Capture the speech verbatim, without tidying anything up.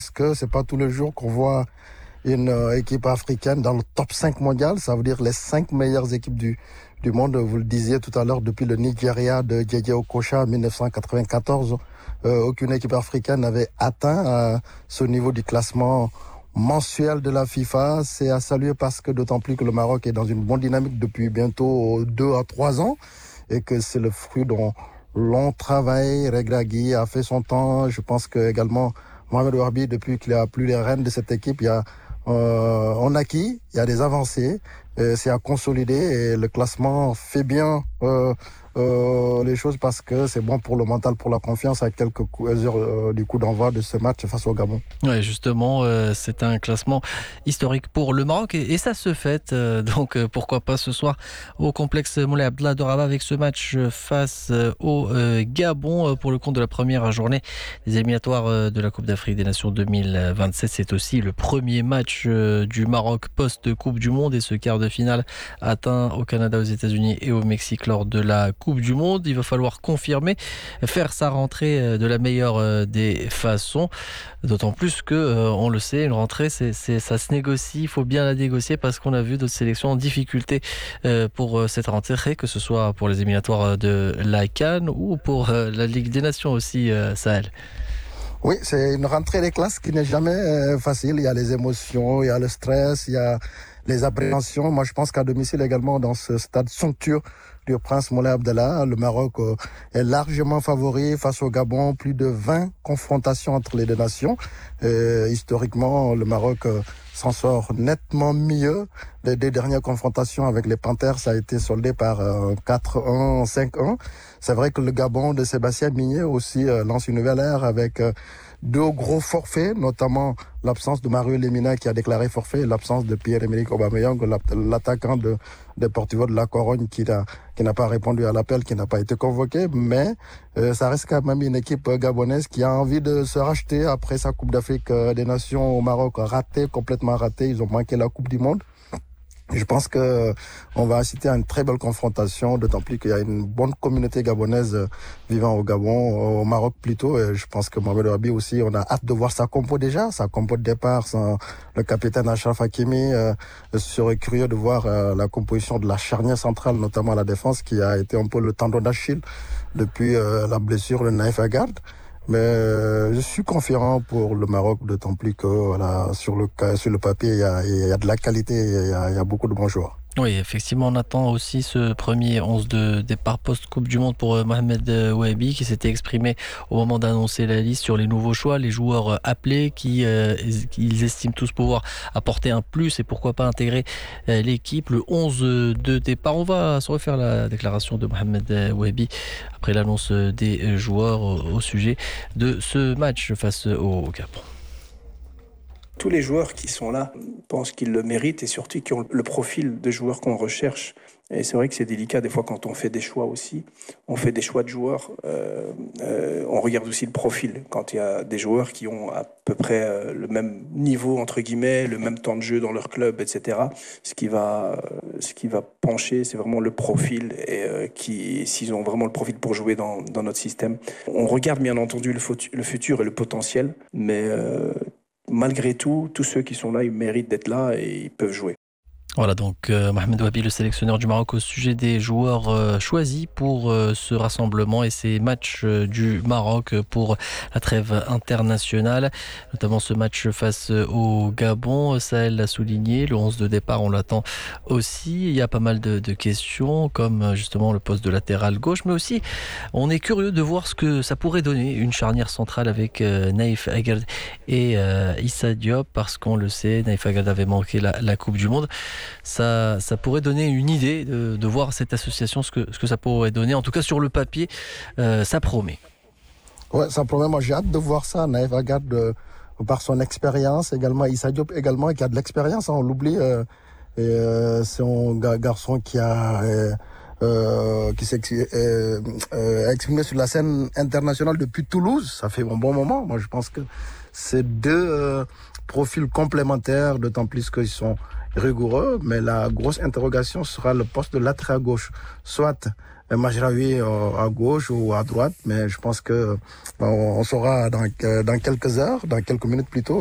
Parce que c'est pas tous les jours qu'on voit une euh, équipe africaine dans le top cinq mondial. Ça veut dire les cinq meilleures équipes du, du monde. Vous le disiez tout à l'heure, depuis le Nigeria de Djedje Okocha en dix-neuf cent quatre-vingt-quatorze, euh, aucune équipe africaine n'avait atteint euh, ce niveau du classement mensuel de la FIFA. C'est à saluer parce que d'autant plus que le Maroc est dans une bonne dynamique depuis bientôt deux à trois ans et que c'est le fruit d'un long travail. Regragui a fait son temps. Je pense que également Mohamed Ouarbi, depuis qu'il a plus les rênes de cette équipe, il y a euh, on acquis, il y a des avancées, euh, c'est à consolider et le classement fait bien euh, euh, les choses parce que c'est bon pour le mental, pour la confiance à quelques heures euh, du coup d'envoi de ce match face au Gabon. Ouais, justement, euh, c'est un classement historique pour le Maroc et, et ça se fête. Euh, donc euh, pourquoi pas ce soir au complexe Moulay Abdellah de Rabat avec ce match face euh, au euh, Gabon euh, pour le compte de la première journée des éliminatoires euh, de la Coupe d'Afrique des Nations deux mille vingt-sept. C'est aussi le premier match euh, du Maroc post-Coupe du Monde et ce quart de finale atteint au Canada, aux États-Unis et au Mexique lors de la Coupe du Monde. Il va falloir confirmer, faire sa rentrée de la meilleure des façons, d'autant plus que, euh, on le sait, une rentrée, c'est, c'est, ça se négocie, il faut bien la négocier parce qu'on a vu d'autres sélections en difficulté euh, pour cette rentrée, que ce soit pour les éliminatoires de la CAN ou pour euh, la Ligue des Nations aussi, euh, Sahel. Oui, c'est une rentrée des classes qui n'est jamais euh, facile. Il y a les émotions, il y a le stress, il y a les appréhensions. Moi, je pense qu'à domicile également, dans ce stade somptueux du Prince Moulay Abdellah, le Maroc euh, est largement favori face au Gabon. Plus de vingt confrontations entre les deux nations. Euh, historiquement, le Maroc euh, s'en sort nettement mieux. Les deux dernières confrontations avec les Panthères, ça a été soldé par euh, quatre un, cinq un. C'est vrai que le Gabon de Sébastien Migné aussi euh, lance une nouvelle ère avec euh, deux gros forfaits, notamment l'absence de Mario Lemina qui a déclaré forfait et l'absence de Pierre-Emerick Aubameyang, l'attaquant de Deportivo de La Corogne qui n'a, qui n'a pas répondu à l'appel, qui n'a pas été convoqué. Mais euh, ça reste quand même une équipe gabonaise qui a envie de se racheter après sa Coupe d'Afrique euh, des Nations au Maroc, ratée, complètement ratée. Ils ont manqué la Coupe du Monde. Je pense que on va assister à une très belle confrontation, d'autant plus qu'il y a une bonne communauté gabonaise vivant au Gabon, au Maroc plutôt. Et je pense que Mohamed Ouarbi aussi, on a hâte de voir sa compo déjà, sa compo de départ, son, le capitaine Achraf Hakimi. Euh, je serais curieux de voir euh, la composition de la charnière centrale, notamment la défense, qui a été un peu le tendon d'Achille depuis euh, la blessure de Naïf Aguerd. Mais euh, je suis confiant pour le Maroc, d'autant plus que voilà, sur le sur le papier, il y a, il y a de la qualité, il y a, il y a beaucoup de bons joueurs. Oui, effectivement, on attend aussi ce premier onze de départ post-Coupe du Monde pour Mohamed Ouarbi qui s'était exprimé au moment d'annoncer la liste sur les nouveaux choix, les joueurs appelés qui euh, ils estiment tous pouvoir apporter un plus et pourquoi pas intégrer euh, l'équipe. Le onze de départ, on va se refaire la déclaration de Mohamed Ouarbi après l'annonce des joueurs au sujet de ce match face au Gabon. Tous les joueurs qui sont là pensent qu'ils le méritent et surtout qui ont le profil de joueurs qu'on recherche. Et c'est vrai que c'est délicat des fois quand on fait des choix aussi. On fait des choix de joueurs, euh, euh, on regarde aussi le profil. Quand il y a des joueurs qui ont à peu près euh, le même niveau, entre guillemets, le même temps de jeu dans leur club, et cetera. Ce qui va, euh, ce qui va pencher, c'est vraiment le profil et euh, qui, s'ils ont vraiment le profil pour jouer dans, dans notre système. On regarde bien entendu le, fut- le futur et le potentiel, mais... Euh, Malgré tout, tous ceux qui sont là, ils méritent d'être là et ils peuvent jouer. Voilà donc euh, Mohamed Ouarbi, le sélectionneur du Maroc, au sujet des joueurs euh, choisis pour euh, ce rassemblement et ces matchs euh, du Maroc pour la trêve internationale, notamment ce match face au Gabon. Sahel l'a souligné, le onze de départ on l'attend aussi. Il y a pas mal de, de questions comme justement le poste de latéral gauche, mais aussi on est curieux de voir ce que ça pourrait donner, une charnière centrale avec euh, Naïf Aguerd et euh, Issa Diop, parce qu'on le sait, Naïf Aguerd avait manqué la, la Coupe du Monde. Ça, ça pourrait donner une idée de, de voir cette association, ce que, ce que ça pourrait donner. En tout cas, sur le papier, euh, ça promet. Ouais, ça promet. Moi, j'ai hâte de voir ça. Naïf Aguerd, euh, par son expérience, également Issa Diop, également, qui a de l'expérience, hein, on l'oublie. Euh, et, euh, c'est un gar- garçon qui a... Euh, Euh, qui s'est euh, euh, exprimé sur la scène internationale depuis Toulouse. Ça fait un bon moment. Moi, je pense que c'est deux euh, profils complémentaires, d'autant plus qu'ils sont rigoureux. Mais la grosse interrogation sera le poste de latéral gauche. Soit Majraoui à gauche ou à droite, mais je pense que on saura dans, dans quelques heures, dans quelques minutes plus tôt.